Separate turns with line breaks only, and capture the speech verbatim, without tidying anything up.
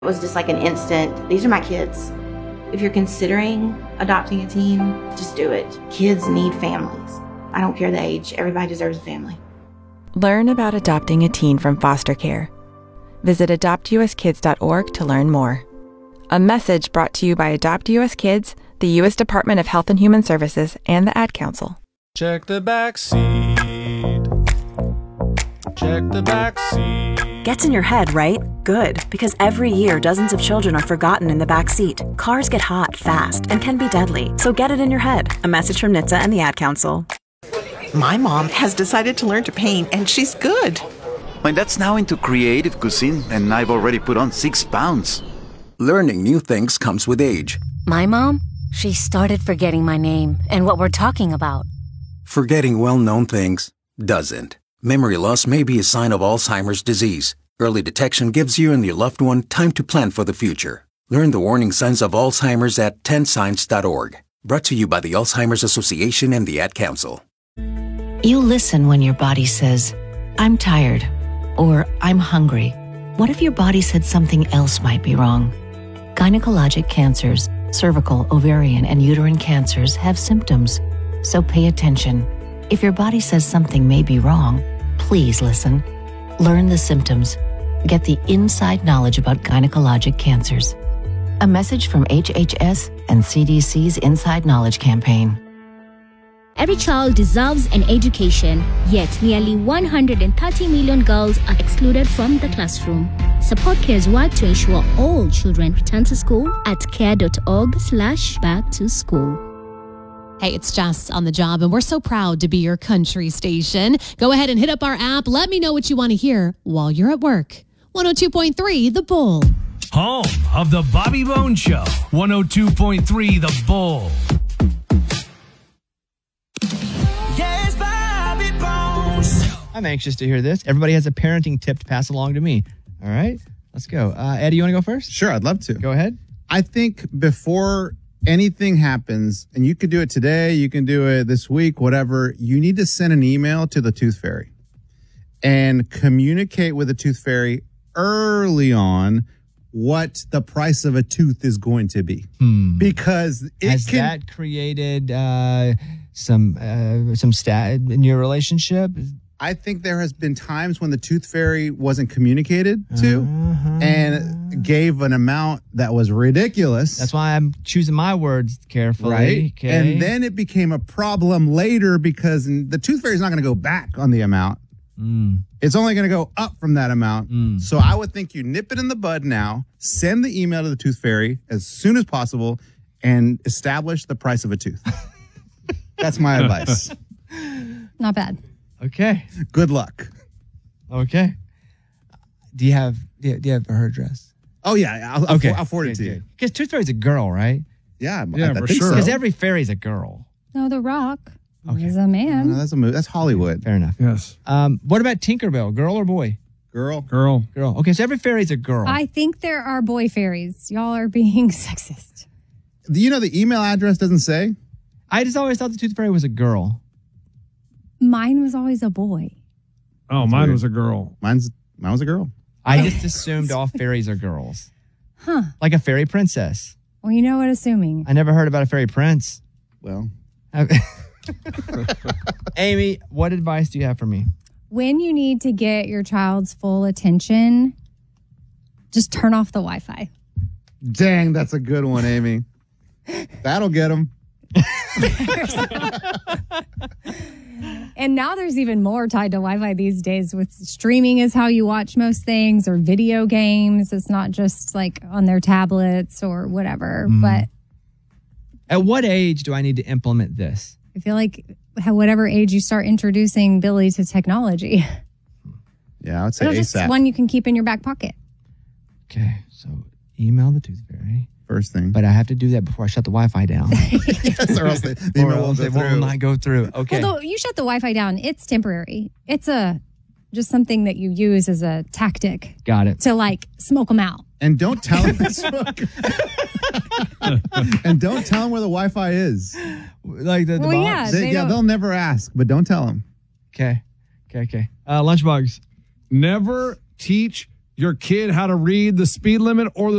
It was just like an instant, these are my kids. If you're considering adopting a teen, just do it. Kids need families. I don't care the age. Everybody deserves a family.
Learn about adopting a teen from foster care. Visit adopt u s kids dot org to learn more. A message brought to you by Adopt U S Kids, the U S Department of Health and Human Services, and the Ad Council.
Check the back seat. Check the back seat.
Gets in your head, right? Good, because every year dozens of children are forgotten in the back seat. Cars get hot fast and can be deadly, so get it in your head. A message from N H T S A and the Ad Council.
My mom has decided to learn to paint, and she's good.
My dad's now into creative cuisine, and I've already put on six pounds.
Learning new things comes with age.
My mom, she started forgetting my name and what we're talking about.
Forgetting well-known things doesn't. Memory loss may be a sign of Alzheimer's disease. Early detection gives you and your loved one time to plan for the future. Learn the warning signs of Alzheimer's at ten signs dot org. Brought to you by the Alzheimer's Association and the Ad Council.
You listen when your body says, I'm tired, or I'm hungry. What if your body said something else might be wrong? Gynecologic cancers, cervical, ovarian, and uterine cancers have symptoms, so pay attention. If your body says something may be wrong, please listen. Learn the symptoms. Get the inside knowledge about gynecologic cancers. A message from H H S and C D C's Inside Knowledge Campaign.
Every child deserves an education, yet nearly one hundred thirty million girls are excluded from the classroom. Support CARE's work to ensure all children return to school at care.org slash back to school.
Hey, it's Jess on the job, and we're so proud to be your country station. Go ahead and hit up our app. Let me know what you want to hear while you're at work. one oh two point three The Bull.
Home of the Bobby Bones Show. one oh two point three The Bull.
Yes, Bobby Bones. I'm anxious to hear this. Everybody has a parenting tip to pass along to me. All right, let's go. Uh, Eddie, you want to go first?
Sure, I'd love to.
Go ahead.
I think before anything happens, and you could do it today, you can do it this week, whatever, you need to send an email to the Tooth Fairy and communicate with the Tooth Fairy early on what the price of a tooth is going to be.
Hmm.
Because it
Has
can...
that created uh, some uh, some stat in your relationship?
I think there has been times when the Tooth Fairy wasn't communicated to uh-huh. and gave an amount that was ridiculous.
That's why I'm choosing my words carefully.
Right.
Okay.
And then it became a problem later because the Tooth Fairy is not going to go back on the amount.
Mm.
It's only going to go up from that amount.
Mm.
So I would think you nip it in the bud now, send the email to the Tooth Fairy as soon as possible, and establish the price of a tooth. That's my advice.
Not bad.
Okay.
Good luck.
Okay. Do you have do you, do you have her address?
Oh, yeah. I'll,
okay.
I'll, I'll forward it to you.
Because Tooth Fairy's a girl, right?
Yeah,
yeah,
I, I
for
think
sure.
Because
so.
every fairy's a girl.
No, The Rock
Okay.
is a man.
No, that's a movie. That's Hollywood.
Fair enough.
Yes.
Um, what about Tinkerbell? Girl or boy?
Girl.
Girl.
Girl. Okay, so every fairy's a girl.
I think there are boy fairies. Y'all are being sexist.
Do you know the email address doesn't say?
I just always thought the Tooth Fairy was a girl.
Mine was always a boy.
Oh,
That's
mine
weird.
was a girl.
Mine's Mine was a girl.
I just assumed all fairies are girls.
Huh.
Like a fairy princess.
Well, you know what? Assuming.
I never heard about a fairy prince.
Well.
Amy, what advice do you have for me?
When you need to get your child's full attention, just turn off the Wi-Fi.
Dang, that's a good one, Amy. That'll get them.
And now there's even more tied to Wi-Fi these days with streaming is how you watch most things, or video games. It's not just like on their tablets or whatever.
Mm.
But
at what age do I need to implement this?
I feel like at whatever age you start introducing Billy to technology.
Yeah, I would say
It'll just
ASAP.
one you can keep in your back pocket.
Okay, so email the Tooth Fairy.
First thing.
But I have to do that before I shut the Wi-Fi down.
Yes, or else the, the email
or
won't go
it will
through.
not go through. Okay.
Although you shut the Wi-Fi down, it's temporary. It's a just something that you use as a tactic
Got it.
to like smoke them out.
And don't tell them And don't tell them where the Wi-Fi is.
Like the, the
Well,
box?
yeah.
They,
they
yeah,
don't-
they'll never ask, but don't tell them.
Okay. Okay, okay. Uh, Lunchbox.
Never teach your kid how to read the speed limit or the